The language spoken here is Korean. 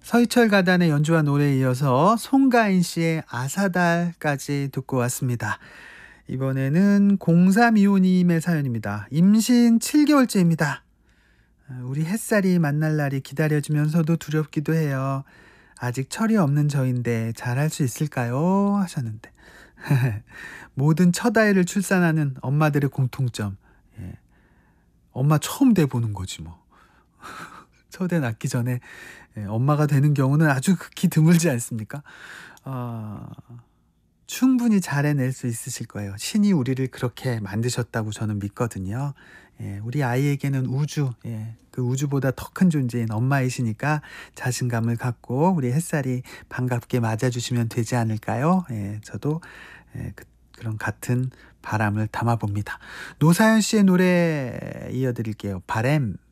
서희철 가단의 연주와 노래에 이어서 송가인 씨의 아사달까지 듣고 왔습니다. 이번에는 0325님의 사연입니다. 임신 7개월째입니다. 우리 햇살이 만날 날이 기다려지면서도 두렵기도 해요. 아직 철이 없는 저인데 잘할 수 있을까요? 하셨는데. 모든 첫 아이를 출산하는 엄마들의 공통점. 예. 엄마 처음 돼 보는 거지 뭐. 첫애 낳기 전에 엄마가 되는 경우는 아주 극히 드물지 않습니까? 충분히 잘 해낼 수 있으실 거예요. 신이 우리를 그렇게 만드셨다고 저는 믿거든요. 우리 아이에게는 우주, 그 우주보다 더 큰 존재인 엄마이시니까 자신감을 갖고 우리 햇살이 반갑게 맞아주시면 되지 않을까요? 저도 그런 같은 바람을 담아봅니다. 노사연 씨의 노래 이어드릴게요. 바램.